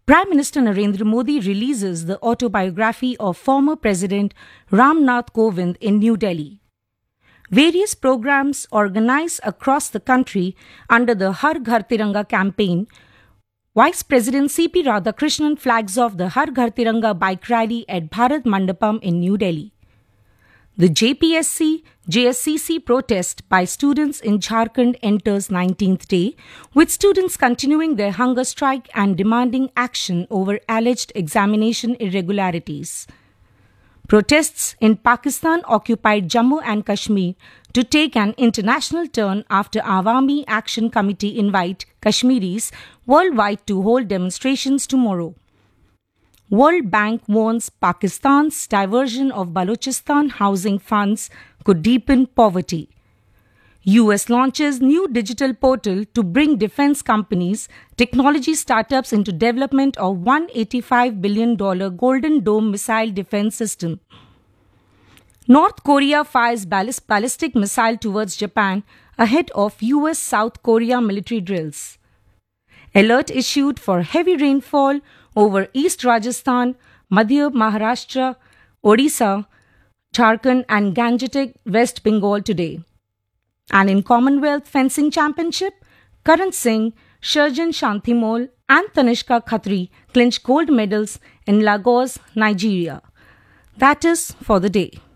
Prime Minister Narendra Modi releases the autobiography of former President Ram Nath Kovind in New Delhi. Various programs organized across the country under the Har Ghar Tiranga campaign. Vice President C.P. Radhakrishnan flags off the Har Ghar Tiranga bike rally at Bharat Mandapam in New Delhi. The JPSC JSCC protest by students in Jharkhand enters 19th day, with students continuing their hunger strike and demanding action over alleged examination irregularities. Protests in Pakistan occupied Jammu and Kashmir to take an international turn after Awami Action Committee invite Kashmiris worldwide to hold demonstrations tomorrow. World Bank warns Pakistan's diversion of Balochistan housing funds could deepen poverty. US launches new digital portal to bring defense companies, technology startups into development of $185 billion Golden Dome missile defense system. North Korea fires ballistic missile towards Japan ahead of US-South Korea military drills. Alert issued for heavy rainfall over East Rajasthan, Madhya Maharashtra, Odisha, Jharkhand and Gangetic West Bengal today. And in Commonwealth Fencing Championship, Karan Singh, Sharjan Shantimol and Tanishka Khatri clinched gold medals in Lagos, Nigeria. That is for the day.